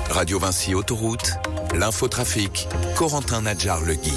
Radio Vinci Autoroute, l'infotrafic, Corentin Nadjar-Legui.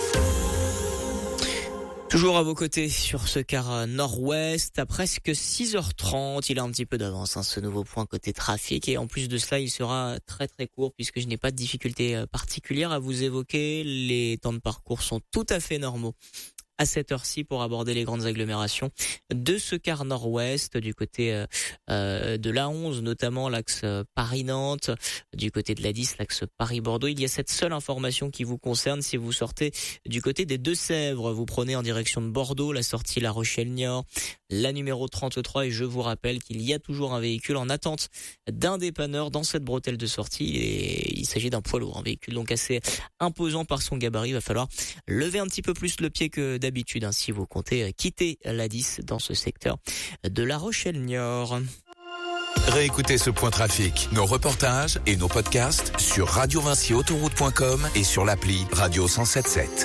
Toujours à vos côtés sur ce quart nord-ouest, à presque 6h30, il a un petit peu d'avance, ce nouveau point côté trafic, et en plus de cela, il sera très très court puisque je n'ai pas de difficulté particulière à vous évoquer. Les temps de parcours sont tout à fait normaux à cette heure-ci pour aborder les grandes agglomérations de ce quart nord-ouest, du côté de l'A11, notamment l'axe Paris-Nantes, du côté de l'A10, l'axe Paris-Bordeaux. Il y a cette seule information qui vous concerne si vous sortez du côté des Deux-Sèvres. Vous prenez en direction de Bordeaux la sortie La Rochelle-Niort, la numéro 33, et je vous rappelle qu'il y a toujours un véhicule en attente d'un dépanneur dans cette bretelle de sortie. Et il s'agit d'un poids lourd, un véhicule donc assez imposant par son gabarit. Il va falloir lever un petit peu plus le pied que d'habitude si vous comptez quitter l'A10 dans ce secteur de La Rochelle-Niort. Réécoutez ce point trafic, nos reportages et nos podcasts sur radiovinciautoroute.com et sur l'appli Radio 107.7.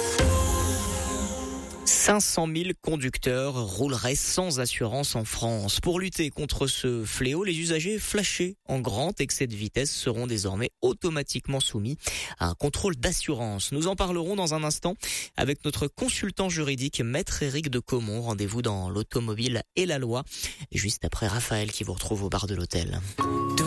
500 000 conducteurs rouleraient sans assurance en France. Pour lutter contre ce fléau, les usagers flashés en grand excès de vitesse seront désormais automatiquement soumis à un contrôle d'assurance. Nous en parlerons dans un instant avec notre consultant juridique, Maître Éric de Caumont. Rendez-vous dans l'automobile et la loi, juste après Raphaël qui vous retrouve au bar de l'hôtel.